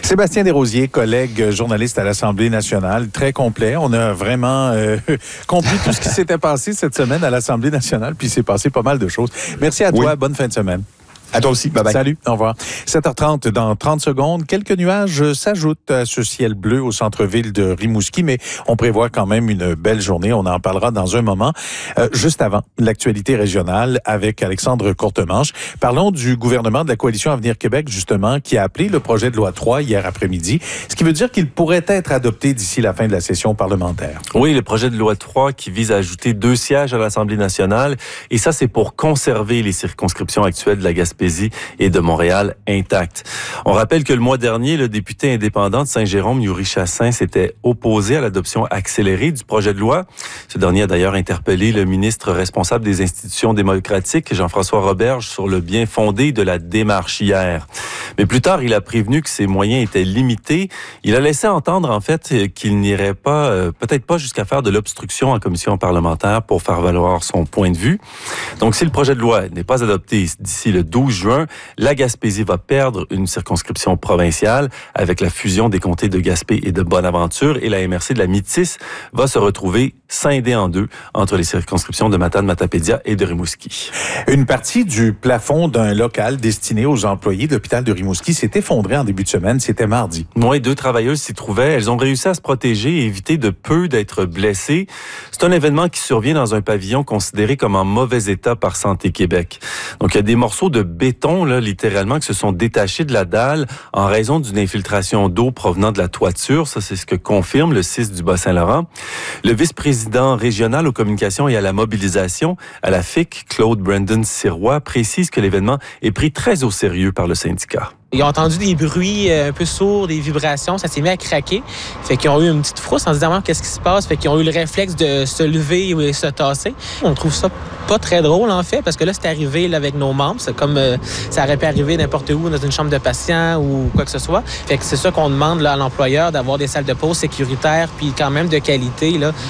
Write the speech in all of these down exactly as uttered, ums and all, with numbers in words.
Sébastien Desrosiers, collègue journaliste à l'Assemblée nationale, très complet. On a vraiment euh, compris tout ce qui s'était passé cette semaine à l'Assemblée nationale, puis il s'est passé pas mal de choses. Merci à toi, oui. Bonne fin de semaine. À toi aussi, bye bye. Salut, au revoir. sept heures trente, dans trente secondes, quelques nuages s'ajoutent à ce ciel bleu au centre-ville de Rimouski, mais on prévoit quand même une belle journée. On en parlera dans un moment. Euh, juste avant, l'actualité régionale avec Alexandre Courtemanche. Parlons du gouvernement de la Coalition Avenir Québec, justement, qui a appelé le projet de loi trois hier après-midi, ce qui veut dire qu'il pourrait être adopté d'ici la fin de la session parlementaire. Oui, le projet de loi trois qui vise à ajouter deux sièges à l'Assemblée nationale, et ça, c'est pour conserver les circonscriptions actuelles de la Gaspésie et de Montréal intactes. On rappelle que le mois dernier, le député indépendant de Saint-Jérôme, Yuri Chassin, s'était opposé à l'adoption accélérée du projet de loi. Ce dernier a d'ailleurs interpellé le ministre responsable des institutions démocratiques, Jean-François Roberge, sur le bien fondé de la démarche hier. Mais plus tard, il a prévenu que ses moyens étaient limités. Il a laissé entendre, en fait, qu'il n'irait pas, euh, peut-être pas jusqu'à faire de l'obstruction en commission parlementaire pour faire valoir son point de vue. Donc, si le projet de loi n'est pas adopté d'ici le douze juin, la Gaspésie va perdre une circonscription provinciale avec la fusion des comtés de Gaspé et de Bonaventure, et la M R C de la Métis va se retrouver scindée en deux entre les circonscriptions de Matane-Matapédia et de Rimouski. Une partie du plafond d'un local destiné aux employés de l'hôpital de Rimouski s'est effondrée en début de semaine. C'était mardi. Oui, deux travailleuses s'y trouvaient. Elles ont réussi à se protéger et éviter de peu d'être blessées. C'est un événement qui survient dans un pavillon considéré comme en mauvais état par Santé Québec. Donc, il y a des morceaux de béton, là, littéralement, qui se sont détachés de la dalle en raison d'une infiltration d'eau provenant de la toiture. Ça, c'est ce que confirme le C I S du Bas-Saint-Laurent. Le vice-président régional aux communications et à la mobilisation à la F I C, Claude Brandon Sirois, précise que l'événement est pris très au sérieux par le syndicat. Ils ont entendu des bruits un peu sourds, des vibrations, ça s'est mis à craquer. Fait qu'ils ont eu une petite frousse en se disant qu'est-ce qui se passe. Fait qu'ils ont eu le réflexe de se lever et se tasser. On trouve ça pas très drôle en fait, parce que là c'est arrivé là, avec nos membres. C'est comme euh, ça aurait pu arriver n'importe où, dans une chambre de patient ou quoi que ce soit. Fait que c'est ça qu'on demande là, à l'employeur, d'avoir des salles de pause sécuritaires puis quand même de qualité là.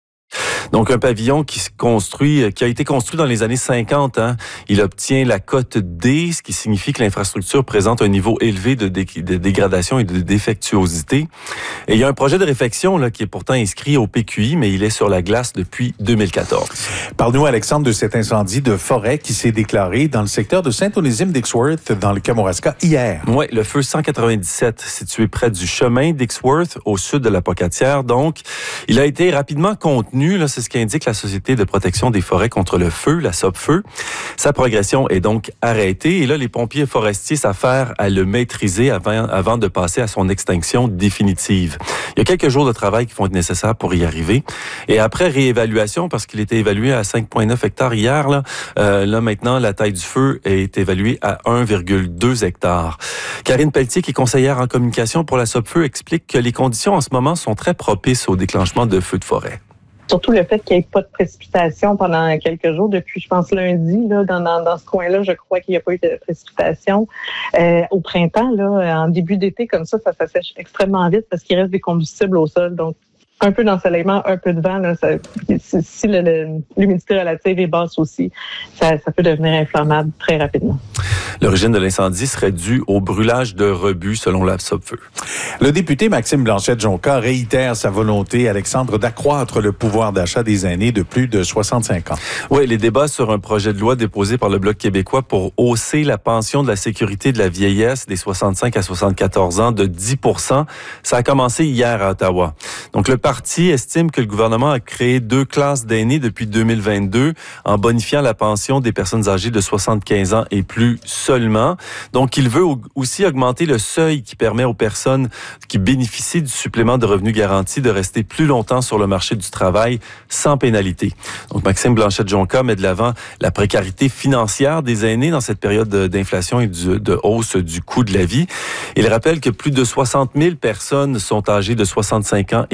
Donc, un pavillon qui se construit, qui a été construit dans les années cinquante. Hein. Il obtient la cote D, ce qui signifie que l'infrastructure présente un niveau élevé de, dé- de dégradation et de défectuosité. Et il y a un projet de réfection là, qui est pourtant inscrit au P Q I, mais il est sur la glace depuis deux mille quatorze. Parle-nous, Alexandre, de cet incendie de forêt qui s'est déclaré dans le secteur de Saint-Onésime-Dixworth, dans le Kamouraska, hier. Oui, le feu cent quatre-vingt-dix-sept, situé près du chemin Dixworth, au sud de la Pocatière. Donc, il a été rapidement contenu, là, c'est ce qu'indique la Société de protection des forêts contre le feu, la SOPFEU. Sa progression est donc arrêtée et là, les pompiers forestiers s'affairent à le maîtriser avant, avant de passer à son extinction définitive. Il y a quelques jours de travail qui vont être nécessaires pour y arriver. Et après réévaluation, parce qu'il était évalué à cinq virgule neuf hectares hier, là, euh, là maintenant, la taille du feu est évaluée à un virgule deux hectares. Karine Pelletier, qui est conseillère en communication pour la SOPFEU, explique que les conditions en ce moment sont très propices au déclenchement de feux de forêt. Surtout le fait qu'il n'y ait pas de précipitation pendant quelques jours, depuis, je pense, lundi, là, dans, dans, dans ce coin-là, je crois qu'il n'y a pas eu de précipitation. Euh, au printemps, là, en début d'été, comme ça, ça s'assèche extrêmement vite parce qu'il reste des combustibles au sol. Donc, un peu d'ensoleillement, un peu de vent, là, ça, si, si le, le, l'humidité relative est basse aussi, ça, ça peut devenir inflammable très rapidement. L'origine de l'incendie serait due au brûlage de rebut, selon la SOPFEU. Le député Maxime Blanchette-Jonca réitère sa volonté, Alexandre, d'accroître le pouvoir d'achat des aînés de plus de soixante-cinq ans. Oui, les débats sur un projet de loi déposé par le Bloc québécois pour hausser la pension de la sécurité de la vieillesse des soixante-cinq à soixante-quatorze ans de dix pour cent, ça a commencé hier à Ottawa. Donc, le parti estime que le gouvernement a créé deux classes d'aînés depuis deux mille vingt-deux en bonifiant la pension des personnes âgées de soixante-quinze ans et plus seulement. Donc, il veut aussi augmenter le seuil qui permet aux personnes qui bénéficient du supplément de revenus garanti de rester plus longtemps sur le marché du travail sans pénalité. Donc, Maxime Blanchette-Jonca met de l'avant la précarité financière des aînés dans cette période d'inflation et de hausse du coût de la vie. Il rappelle que plus de soixante mille personnes sont âgées de soixante-cinq ans et plus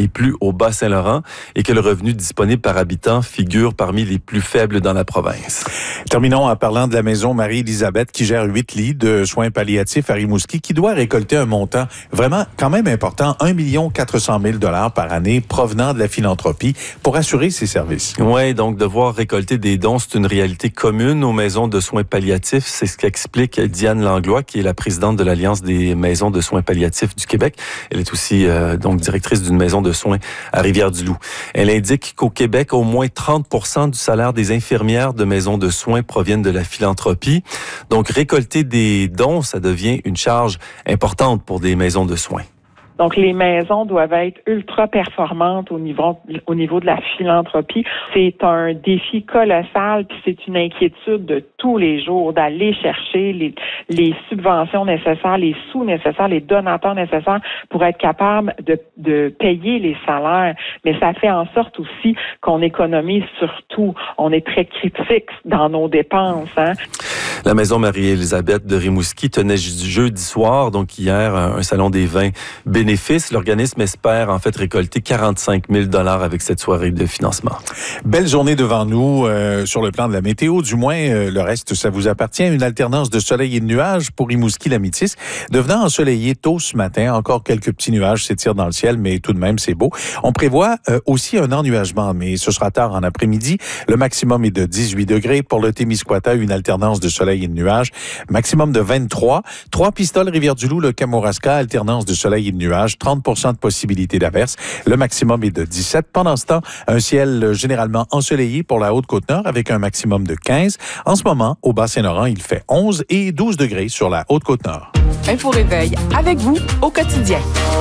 au Bas-Saint-Laurent et que le revenu disponible par habitant figure parmi les plus faibles dans la province. Terminons en parlant de la maison Marie-Élisabeth qui gère huit lits de soins palliatifs à Rimouski qui doit récolter un montant vraiment quand même important, un million quatre cent mille dollars par année provenant de la philanthropie pour assurer ses services. Oui, donc devoir récolter des dons, c'est une réalité commune aux maisons de soins palliatifs. C'est ce qu'explique Diane Langlois, qui est la présidente de l'Alliance des maisons de soins palliatifs du Québec. Elle est aussi euh, donc directrice d'une maison de soins à Rivière-du-Loup. Elle indique qu'au Québec, au moins trente pour cent du salaire des infirmières de maisons de soins proviennent de la philanthropie. Donc, récolter des dons, ça devient une charge importante pour des maisons de soins. Donc, les maisons doivent être ultra performantes au niveau, au niveau de la philanthropie. C'est un défi colossal, puis c'est une inquiétude de tous les jours d'aller chercher les, les subventions nécessaires, les sous nécessaires, les donateurs nécessaires pour être capable de, de payer les salaires. Mais ça fait en sorte aussi qu'on économise surtout. On est très critique dans nos dépenses, hein. La maison Marie-Élisabeth de Rimouski tenait jeudi soir, donc hier, un salon des vins bénéfice. L'organisme espère en fait récolter quarante-cinq mille dollars avec cette soirée de financement. Belle journée devant nous euh, sur le plan de la météo. Du moins, euh, le reste, ça vous appartient. Une alternance de soleil et de nuages pour Rimouski-la-Métis. Devenant ensoleillé tôt ce matin, encore quelques petits nuages s'étirent dans le ciel, mais tout de même, c'est beau. On prévoit euh, aussi un ennuagement, mais ce sera tard en après-midi. Le maximum est de dix-huit degrés. Pour le Témiscouata, une alternance de soleil et de nuages. Maximum de vingt-trois. Trois-Pistoles, Rivière-du-Loup, le Kamouraska, alternance de soleil et de nuages. trente pour cent de possibilité d'averse. Le maximum est de dix-sept. Pendant ce temps, un ciel généralement ensoleillé pour la Haute-Côte-Nord avec un maximum de quinze. En ce moment, au Bas-Saint-Laurent, il fait onze et douze degrés sur la Haute-Côte-Nord. Info Réveil avec vous au quotidien.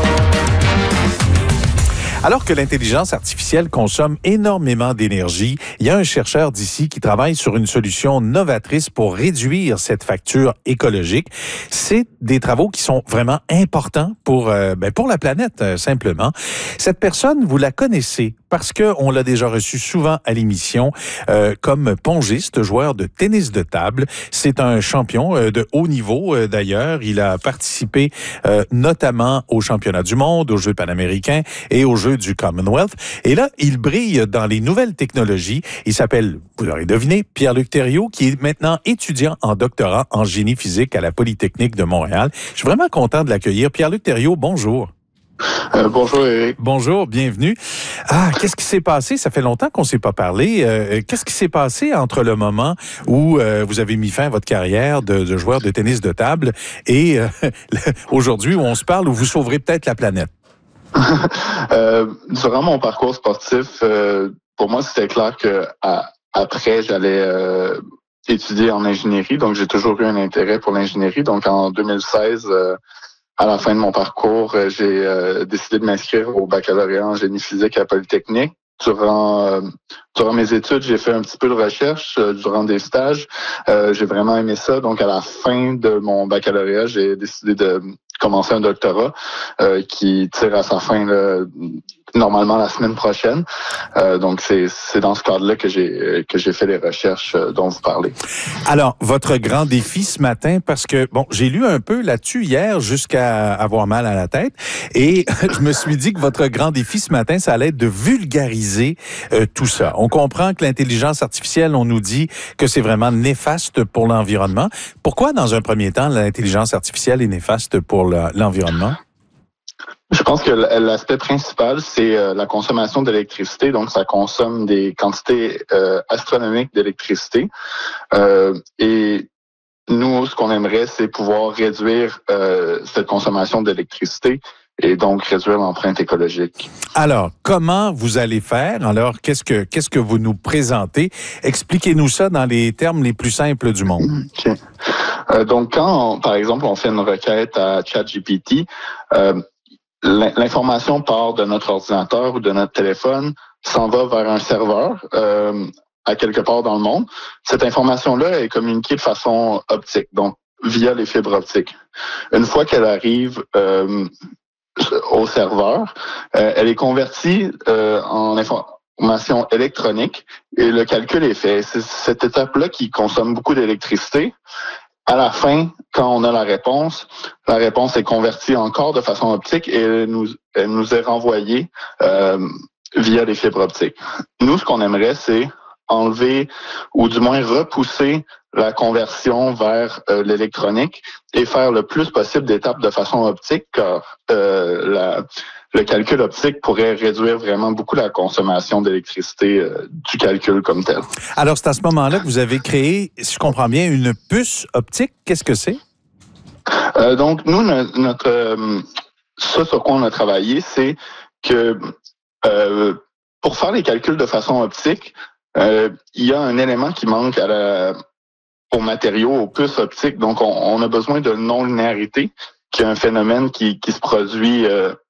Alors que l'intelligence artificielle consomme énormément d'énergie, il y a un chercheur d'ici qui travaille sur une solution novatrice pour réduire cette facture écologique. C'est des travaux qui sont vraiment importants pour euh, ben pour la planète, euh, simplement. Cette personne, vous la connaissez parce que on l'a déjà reçu souvent à l'émission euh, comme pongiste, joueur de tennis de table. C'est un champion euh, de haut niveau euh, d'ailleurs. Il a participé euh, notamment aux championnats du monde, aux Jeux panaméricains et aux Jeux du Commonwealth. Et là, il brille dans les nouvelles technologies. Il s'appelle, vous l'aurez deviné, Pierre-Luc Thériault, qui est maintenant étudiant en doctorat en génie physique à la Polytechnique de Montréal. Je suis vraiment content de l'accueillir. Pierre-Luc Thériault, bonjour. Euh, bonjour Éric. Bonjour, bienvenue. Ah, qu'est-ce qui s'est passé? Ça fait longtemps qu'on ne s'est pas parlé. Euh, qu'est-ce qui s'est passé entre le moment où euh, vous avez mis fin à votre carrière de, de joueur de tennis de table et euh, aujourd'hui où on se parle, où vous sauverez peut-être la planète? euh, durant mon parcours sportif, euh, pour moi, c'était clair que à, après, j'allais euh, étudier en ingénierie. Donc, j'ai toujours eu un intérêt pour l'ingénierie. Donc, en deux mille seize, euh, à la fin de mon parcours, euh, j'ai euh, décidé de m'inscrire au baccalauréat en génie physique à la Polytechnique. Durant, euh, durant mes études, j'ai fait un petit peu de recherche euh, durant des stages. Euh, j'ai vraiment aimé ça. Donc, à la fin de mon baccalauréat, j'ai décidé de commencer un doctorat euh, qui tire à sa fin là, normalement la semaine prochaine. Euh, donc, c'est, c'est dans ce cadre-là que j'ai que j'ai fait les recherches euh, dont vous parlez. Alors, votre grand défi ce matin, parce que, bon, j'ai lu un peu là-dessus hier jusqu'à avoir mal à la tête et je me suis dit que votre grand défi ce matin, ça allait être de vulgariser euh, tout ça. On comprend que l'intelligence artificielle, on nous dit que c'est vraiment néfaste pour l'environnement. Pourquoi, dans un premier temps, l'intelligence artificielle est néfaste pour le, l'environnement? Je pense que l'aspect principal, c'est la consommation d'électricité. Donc, ça consomme des quantités euh, astronomiques d'électricité. Euh, et nous, ce qu'on aimerait, c'est pouvoir réduire euh, cette consommation d'électricité et donc réduire l'empreinte écologique. Alors, comment vous allez faire? Alors, qu'est-ce que qu'est-ce que vous nous présentez? Expliquez-nous ça dans les termes les plus simples du monde. Okay. Euh, donc, quand, on, par exemple, on fait une requête à ChatGPT, euh, l'information part de notre ordinateur ou de notre téléphone, s'en va vers un serveur euh, à quelque part dans le monde. Cette information-là est communiquée de façon optique, donc via les fibres optiques. Une fois qu'elle arrive euh, au serveur, euh, elle est convertie euh, en information électronique et le calcul est fait. C'est cette étape-là qui consomme beaucoup d'électricité. à la fin, quand on a la réponse, la réponse est convertie encore de façon optique et elle nous, elle nous est renvoyée euh, via les fibres optiques. Nous, ce qu'on aimerait, c'est enlever ou du moins repousser la conversion vers euh, l'électronique et faire le plus possible d'étapes de façon optique, car euh, la, le calcul optique pourrait réduire vraiment beaucoup la consommation d'électricité euh, du calcul comme tel. Alors, c'est à ce moment-là que vous avez créé, si je comprends bien, une puce optique. Qu'est-ce que c'est? Euh, donc, nous, notre, notre euh, ça sur quoi on a travaillé, c'est que euh, pour faire les calculs de façon optique, euh, il y a un élément qui manque à la, aux matériaux, aux puces optiques. Donc, on, on a besoin de non-linéarité, qui est un phénomène qui, qui se produit euh,